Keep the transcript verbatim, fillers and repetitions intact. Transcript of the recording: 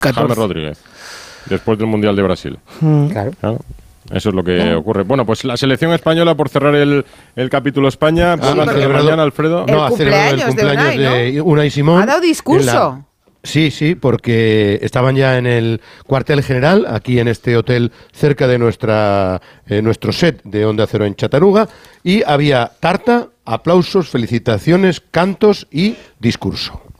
James Rodríguez, después del Mundial de Brasil. Mm. Claro. ¿Claro? Eso es lo que ¿Cómo? ocurre. Bueno, pues la selección española, por cerrar el, el capítulo España, sí, van a celebrar mañana, Alfredo. No, ha celebrado el cumpleaños de Unai, ¿no? Unai Simón. ¿Ha dado discurso? Sí, sí, porque estaban ya en el cuartel general, aquí en este hotel cerca de nuestra eh, nuestro set de Onda Cero en Chataruga, y había tarta, aplausos, felicitaciones, cantos y discurso.